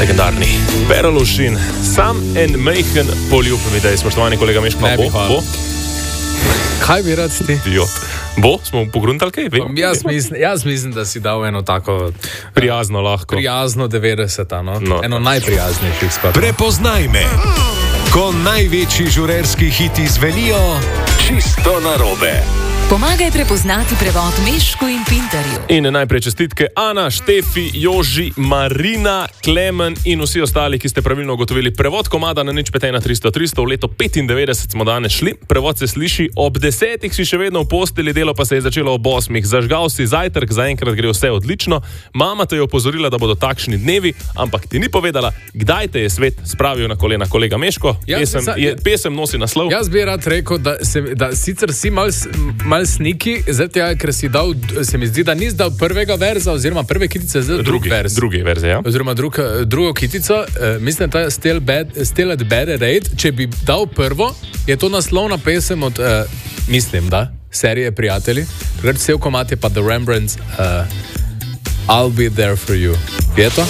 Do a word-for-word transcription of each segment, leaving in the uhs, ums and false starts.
legendarni Perolušin, sam en mejhen poljub mi daj, spoštovani kolega Meško. Ne bi hvala. Kaj bi rad ti? Idiot. Bo, smo pogruntali kaj? Vem, jaz, mislim, jaz mislim, da si dal eno tako prijazno lahko. Prijazno devetdeseta, no? No. Eno najprijaznejših skladb. Prepoznaj me, ko največji žurerski hiti zvenijo čisto narobe. Pomagaj prepoznati prevod Mešku in Pintarju. In najprej čestitke Ana, Štefi, Joži, Marina, Klemen in vsi ostali, ki ste pravilno ugotovili prevod komada na nič pet ena tristo tristo. V leto petindevetdeset smo danes šli. Prevod se sliši: ob desetih si še vedno v posteli, delo pa se je začelo ob osmih. Zažgal si zajtrk, zaenkrat gre vse odlično. Mama te je opozorila, da bodo takšni dnevi, ampak ti ni povedala, kdaj te je svet spravil na kolena. Kolega Meško, Ja, pesem, sa- je, pesem nosi naslov. Jaz bi rad rekel, da, se, da sicer si mal, mal sniki, zato ker si dal, se mi zdi, da nisi dal prvega verza oziroma prve kitice, zdaj drugi verz. drugi verze, ja. Oziroma drug, drugo kitico, eh, mislim, da je Still, bad, still at Bad Rate. Če bi dal prvo, je to naslovna pesem od, eh, mislim, da, serije Prijatelji. Takrat cel komad je pa The Rembrandts, uh, I'll Be There For You. Je to?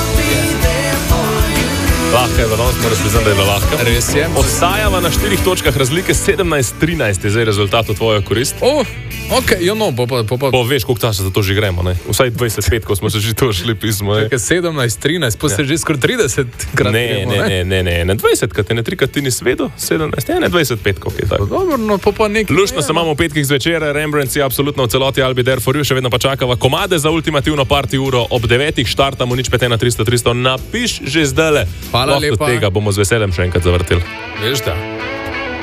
Lahko je, danes moram priznati, da je bila lahka. Res je. Ostajava na štirih točkah razlike, sedemnajst trinajst je zdaj rezultat v tvojo korist. Oh, ok, jo no, po, po, po, po. Pa veš, koliko časa za to že gremo, ne? Vsaj dvajset let, ko smo se že to šli pismo, ne? sedemnajst trinajst, pa ste že skoraj trideset krat. Ne, gremo, ne, ne, ne, ne, ne, dvajset, kad te ne trikrat ti ni svedo, sedemnajst, ne, dvajset pet, koliko je tako. Dobro, no, pa pa nekaj. Luštno se imamo v petkih zvečer, Rembrandts je absolutno v celoti, I'll Be There For You, še vedno pa čakava komade za ultimativno party uro, ob devetih štartamo nič pet ena tristo tristo, napiš že zdajle. Hvala Lahko lepa. tega bomo z veseljem še enkrat zavrteli. Veš da.